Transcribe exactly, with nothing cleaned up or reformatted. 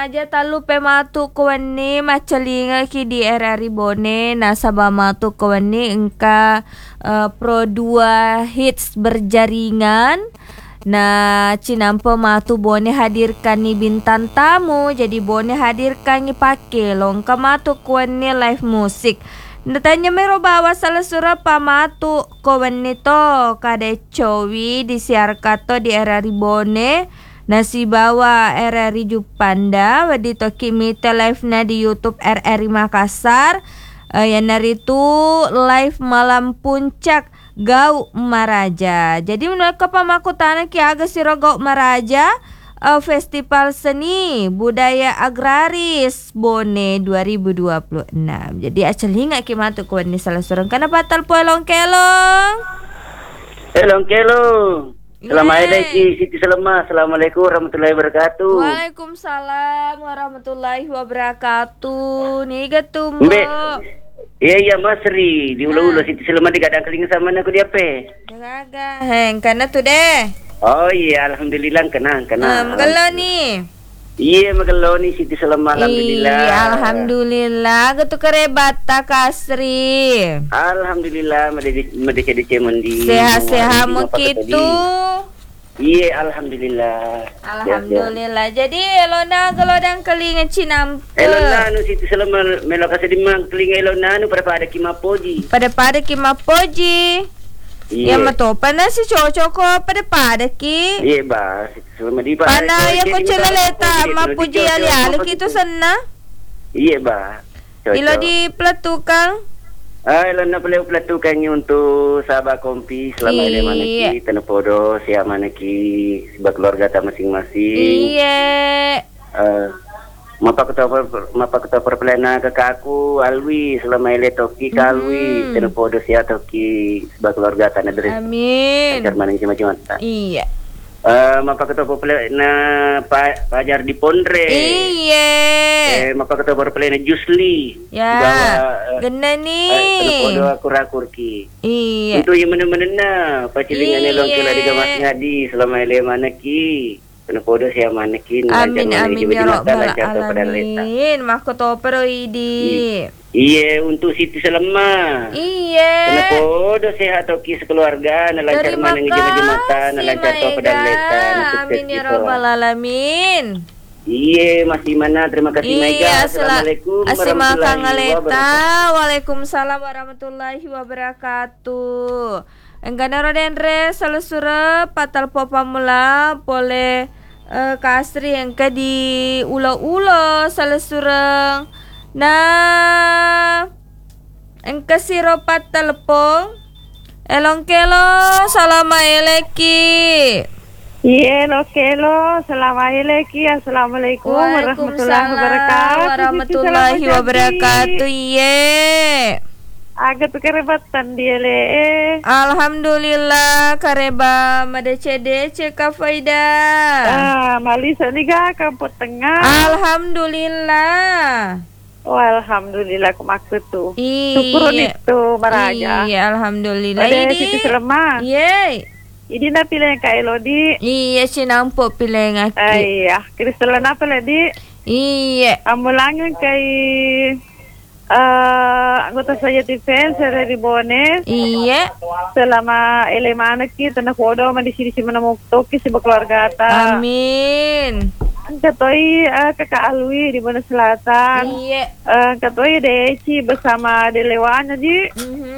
aja talu pe matu kawani macalinga ki di R R I Bone nasabah matu kawani engka uh, pro dua hits berjaringan. Nah, cinampo matu Bone hadirkan ni bintang tamu, jadi Bone hadirkan ni pake longka matu kawani live musik. Natanya mero bawa salah surah pamatu kawan nito kade cowi disiarkan to di R R I Bone nasi bawa R R I Jupanda wadi to kimite live na di YouTube R R I Makassar uh, yang naritu live malam puncak Gau Maraja. Jadi menurut kepamakutana ki aga siro Gau Maraja Uh, Festival Seni Budaya Agraris Bone dua ribu dua puluh enam. Jadi acel hinga ki matu kuan ni salah seorang kana batal po elong kelong. Elong kelong. Assalamualaikum Siti Selema. Assalamualaikum warahmatullahi wabarakatuh. Waalaikumsalam warahmatullahi wabarakatuh. Ni gatumbo. Iya iya Masri di ulo-ulo Siti Selema di gadang keling sama aku dia pe. Jaga heng kana tu deh. Oh iya, alhamdulillah kenang kenang. Um, kalau ni. Iya, magalo ni Siti Selema alhamdulillah. Iya, alhamdulillah. Gitu kerebata Kasri. Alhamdulillah, made made kede cemendi. Sehat-sehat mo kitu. Iya, alhamdulillah. Alhamdulillah. Jadi elona gelodang kelingan cinampe. Elona nu Siti Selema melo kasedimang kelingan elona nu pada pada kimapoji. Pada pada kimapoji. Iya. Ya matopa na si Chocho ko pada pada ki. Iya ba, selama di ba. Pana ya ko celaleta mapuji ali-ali kito sana. Iya ba. Ilo di pelatukang. Ah, ilo na pala platukan yung untuk sahabat kompi selama ini mana ki tanapodo siya mana ki sebab keluarga ta masing-masing. Iya. Uh, Mapakutopor mapakutopor plena kakaku Alwi selama ile toki kalwi tanapodo siya toki sebab keluarga tanah dari. Amin. Ajar mana macam macam. Iya. Uh, mapakutopor plena pa, pajar di Pondre. Iya. Eh mapakutopor plena Jusli. Ya. Bawa gena ni. Tanapodo akur-akur ki. Iya. Itu yang mana-mana na pacilingan elong kila di gamas ngadi selama ile mana ki. Tanapodo siya mana ki. Amin amin ya rabbal alamin. Makutopor idi. Iya untuk Siti Selema. Iya. Tanapodo sehat toki sekeluarga nalancar mana ngejema-jematan nalancar to pada letan. Amin ya rabbal alamin. Iya masih mana terima kasih Mega. Assalamualaikum warahmatullahi wabarakatuh. Waalaikumsalam warahmatullahi wabarakatuh. Enggana rodendre salusura patal popa mula pole uh, kasri engka di ulo-ulo salusurang na engka siro patal po elong kelo salamaeleki. Iya, lo kelo, assalamualaikum, assalamualaikum warahmatullahi wabarakatuh. Warahmatullahi wabarakatuh. Iya. Agak kerebatan dia le. Alhamdulillah kareba mada C D C ka faida. Ah, Malisa ni ga kampung tengah. Alhamdulillah. Oh, alhamdulillah aku maksud tu. Iya. Syukur itu maraja. Iya, alhamdulillah. Ada Siti Selema. Iya. Ini na pilih ka Elodi. Iya, sinampo pilih ngaki. Iya, Kristalana apa lagi? Iya. Amulangan kay Uh, anggota saya defense dari Bone. Iya. Selama elemana kita na kodo man di sini mana mukto ki si keluarga ta. Amin. Katoi uh, kakak Alwi di Bone Selatan. Iya. Uh, katoi Deci bersama Delewana ji. Mhm.